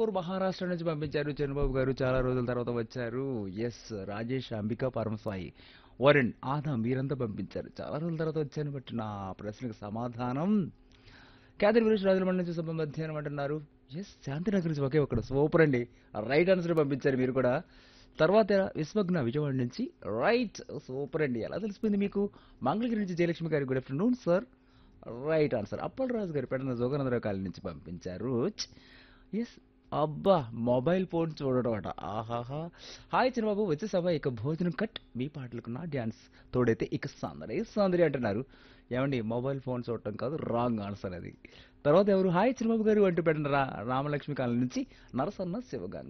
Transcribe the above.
అనంతపూర్ మహారాష్ట్ర నుంచి పంపించారు చంద్రబాబు గారు. చాలా రోజుల తర్వాత వచ్చారు. ఎస్ రాజేష్, అంబిక, పరమసాయి, వరుణ్, ఆదా మీరంతా పంపించారు. చాలా రోజుల తర్వాత వచ్చాను బట్ నా ప్రశ్నకు సమాధానం కేదర్ వీరేష్ రాజులమండ నుంచి శుభ మధ్యాహ్నం అంటున్నారు. ఎస్ శాంతినగర్ నుంచి ఒకే ఒక్కడు సూపర్ అండి. రైట్ ఆన్సర్ పంపించారు మీరు కూడా. తర్వాత విశ్వజ్ఞ విజయవాడ నుంచి రైట్ సూపర్ అండి. ఎలా తెలిసిపోయింది మీకు? మంగళగిరి నుంచి జయలక్ష్మి గారి good afternoon sir. Right answer. Appalaraju గారు పెడన జోగనందరావు కాలనీ నుంచి పంపించారు. ఎస్ అబ్బా మొబైల్ ఫోన్ చూడడం అట. ఆహాహా. హాయ్ చిన్నబాబు వచ్చేసావా? ఇక భోజనం కట్ మీ పాటలకు నా డ్యాన్స్ తోడైతే ఇక సందడి సందడి అంటున్నారు. ఏమండి మొబైల్ ఫోన్ చూడటం కాదు రాంగ్ ఆన్సర్ అది. తర్వాత ఎవరు హాయ్ చిన్నబాబు గారు అంటూ పెట్టిన రామలక్ష్మి కాలనీ నుంచి నరసన్న శివగాంగ్